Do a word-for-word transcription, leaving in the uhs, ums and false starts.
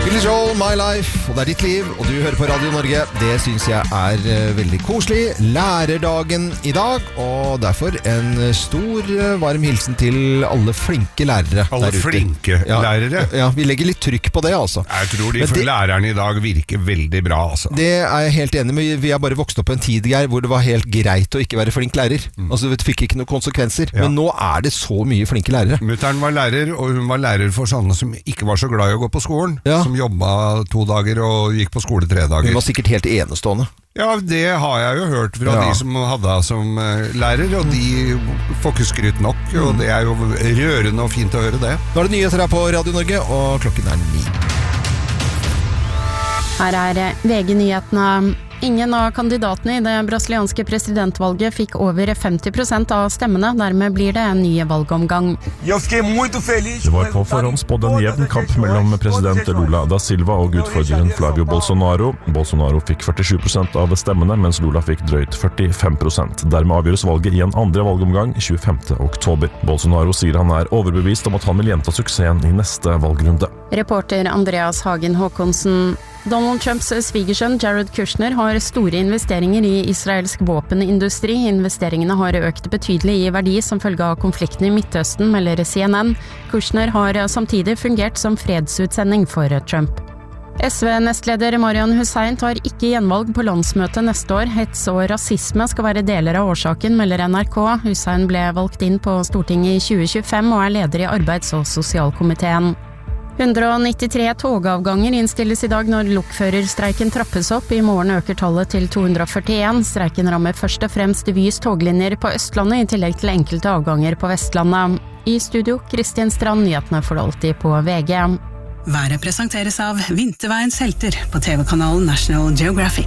Billy Joel, My Life, og det er ditt liv, og du hører på Radio Norge. Det synes jeg er uh, veldig koselig. Lærerdagen i dag, og derfor en stor, uh, varm hilsen til alle flinke lærere. Alle flinke ja, lærere? Ja, vi legger litt trykk på det, altså. Jeg tror de for lærerne i dag virker veldig bra, altså. Det er jeg helt enig med. Vi har bare vokst opp på en tid, Geir, hvor det var helt greit å ikke være flink lærer. Mm. Altså, det fikk ikke noen konsekvenser. Ja. Men nå er det så mye flinke lærere. Mutteren var lærer, og hun var lærer for sånne som ikke var så glad i å gå på skolen. Ja. Som jobba to dager og gikk på skole tre dager. Hun var sikkert helt enestående. Ja, det har jeg jo hørt fra ja. de som hadde som uh, lærer, og de får ikke skryt nok, og mm. det er jo rørende og fint å høre det. Nå er det nyheter her på Radio Norge, og klokken er ni. Her er V G-nyhetene. Ingen av kandidatene i det brasilianske presidentvalget fikk over femti prosent av stemmene, dermed blir det en ny valgomgang. Det var på forhånd spådd en jevn kamp mellom president Lula da Silva og utfordreren Flavio Bolsonaro. Bolsonaro fikk førtisju prosent av stemmene, mens Lula fikk drøyt førtifem prosent. Dermed avgjøres valget i en andre valgomgang tjuefemte oktober. Bolsonaro sier han er overbevist om at han vil gjenta suksessen i neste valgrunde. Reporter Andreas Hagen Håkonsen. Donald Trumps svigersønn Jared Kushner har store investeringer i israelsk våpenindustri. Investeringene har økt betydelig i verdi som følge av konflikten i Midtøsten, melder C N N. Kushner har samtidig fungert som fredsutsending for Trump. S V-nestleder Marian Hussein tar ikke gjenvalg på landsmøtet neste år. Hets og rasisme skal være deler av årsaken, melder N R K. Hussein ble valgt inn på Stortinget i tjue tjuefem og er leder i arbeids- og sosialkomiteen. hundre nittitre togavganger innstilles i dag når lokførerstreiken trappes opp. I morgen øker tallet til to hundre førtien. Streiken rammer først og fremst Vys toglinjer på Østlandet, i tillegg til enkelte avganger på Vestlandet. I studio, Kristin Strand, nyhetene får du alltid på V G. Været presenteres av Vinterveiens helter på T V-kanalen National Geographic.